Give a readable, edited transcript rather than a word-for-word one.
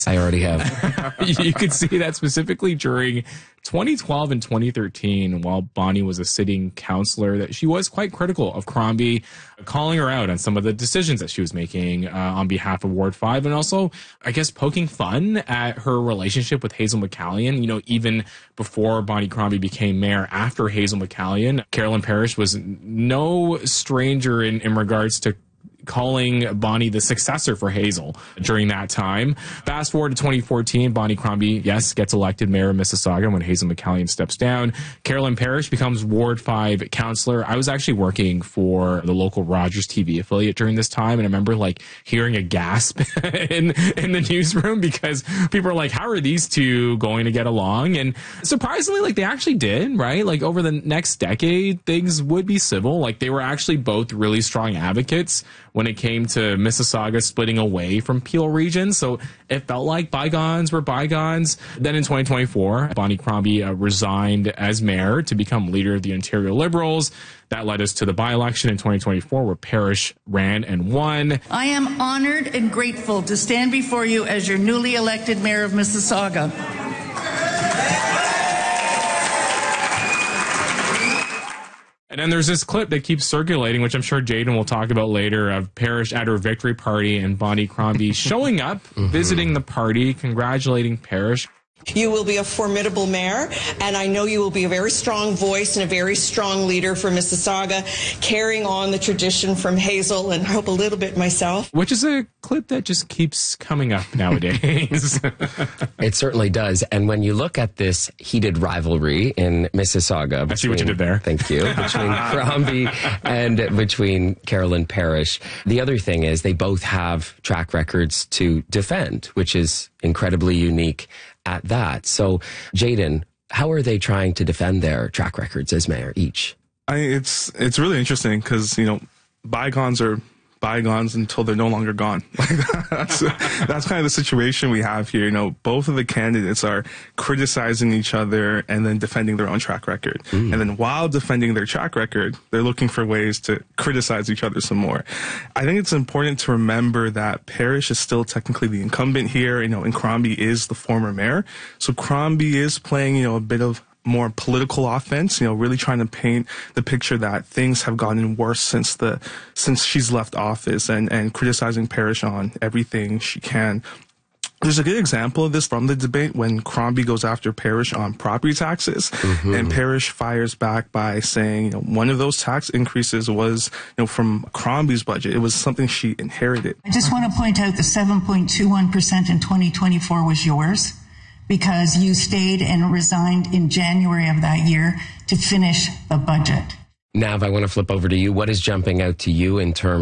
I already have. You could see that specifically during 2012 and 2013, while Bonnie was a sitting councillor, that she was quite critical of Crombie, calling her out on some of the decisions that she was making on behalf of Ward 5, and also, I guess, poking fun at her relationship with Hazel McCallion. You know, even before Bonnie Crombie became mayor, after Hazel McCallion, Carolyn Parrish was no stranger in regards to calling Bonnie the successor for Hazel during that time. Fast forward to 2014, Bonnie Crombie, yes, gets elected mayor of Mississauga when Hazel McCallion steps down. Carolyn Parrish becomes Ward 5 councillor. I was actually working for the local Rogers TV affiliate during this time, and I remember like hearing a gasp in the newsroom because people are like, how are these two going to get along? And surprisingly, like they actually did, right? Like over the next decade, things would be civil. Like they were actually both really strong advocates when it came to Mississauga splitting away from Peel Region. So it felt like bygones were bygones. Then in 2024, Bonnie Crombie resigned as mayor to become leader of the Ontario Liberals. That led us to the by-election in 2024 where Parrish ran and won. I am honored and grateful to stand before you as your newly elected mayor of Mississauga. And then there's this clip that keeps circulating, which I'm sure Jayden will talk about later, of Parrish at her victory party and Bonnie Crombie showing up, visiting the party, congratulating Parrish. You will be a formidable mayor, and I know you will be a very strong voice and a very strong leader for Mississauga, carrying on the tradition from Hazel and I hope a little bit myself. Which is a clip that just keeps coming up nowadays. It certainly does. And when you look at this heated rivalry in Mississauga, I see what you did there. Thank you. Between Crombie and between Carolyn Parrish, the other thing is they both have track records to defend, which is incredibly unique at that. So, Jayden, how are they trying to defend their track records as mayor each? It's really interesting because, you know, bygones are bygones until they're no longer gone. That's kind of the situation we have here. You know, both of the candidates are criticizing each other and then defending their own track record. And then while defending their track record, they're looking for ways to criticize each other some more. I think it's important to remember that Parrish is still technically the incumbent here, you know, and Crombie is the former mayor. So Crombie is playing, you know, a bit of more political offense, you know, really trying to paint the picture that things have gotten worse since she's left office and criticizing Parrish on everything she can. There's a good example of this from the debate when Crombie goes after Parrish on property taxes, and Parrish fires back by saying, you know, one of those tax increases was, you know, from Crombie's budget. It was something she inherited. I just want to point out the 7.21% in 2024 was yours, because you stayed and resigned in January of that year to finish the budget. Nav, I want to flip over to you. What is jumping out to you in terms